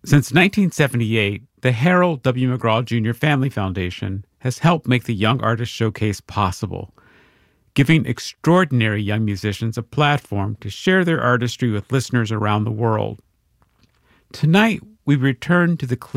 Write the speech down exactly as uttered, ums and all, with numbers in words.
Since nineteen seventy-eight, the Harold W. McGraw Junior Family Foundation has helped make the Young Artist Showcase possible, giving extraordinary young musicians a platform to share their artistry with listeners around the world. Tonight, we return to the